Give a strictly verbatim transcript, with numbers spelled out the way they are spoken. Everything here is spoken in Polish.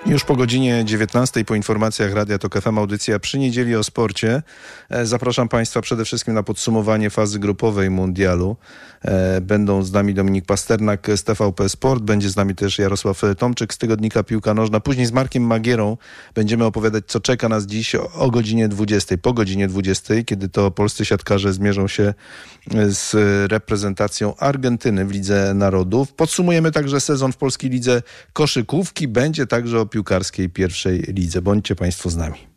Już po godzinie dziewiętnastej, po informacjach Radia Tok F M, audycja Przy Niedzieli o sporcie. Zapraszam Państwa przede wszystkim na podsumowanie fazy grupowej mundialu. Będą z nami Dominik Pasternak z T V P Sport, będzie z nami też Jarosław Tomczyk z tygodnika Piłka Nożna. Później z Markiem Magierą będziemy opowiadać, co czeka nas dziś o godzinie dwudziestej. Po godzinie dwudziestej, kiedy to polscy siatkarze zmierzą się z reprezentacją Argentyny w Lidze Narodów. Podsumujemy także sezon w polskiej lidze koszykówki. Będzie także o piłkarskiej pierwszej lidze. Bądźcie Państwo z nami.